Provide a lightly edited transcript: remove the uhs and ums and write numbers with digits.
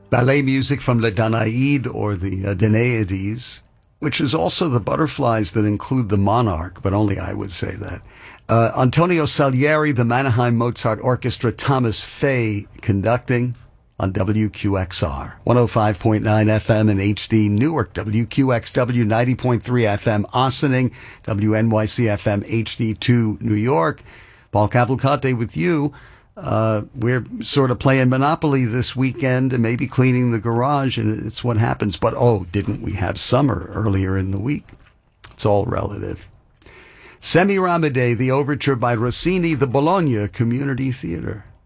Ballet music from Le Danaïde or the Danaides, which is also the butterflies that include the monarch, but only I would say that. Antonio Salieri, the Mannheim Mozart Orchestra, Thomas Fay conducting on WQXR. 105.9 FM in HD Newark, WQXW 90.3 FM Ossining, WNYC FM HD2 New York. Paul Cavalcante with you. We're sort of playing Monopoly this weekend and maybe cleaning the garage, and it's what happens. But, didn't we have summer earlier in the week? It's all relative. Semiramide, the overture by Rossini, the Bologna Community Theater.